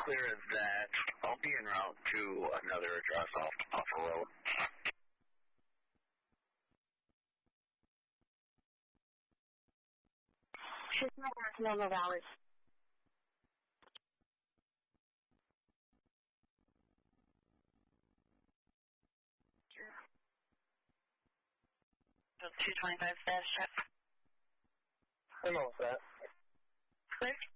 clear that I'll be en route to another address off the road. She's not a number of hours. Sure. 225 status check. I'm all set. Clear.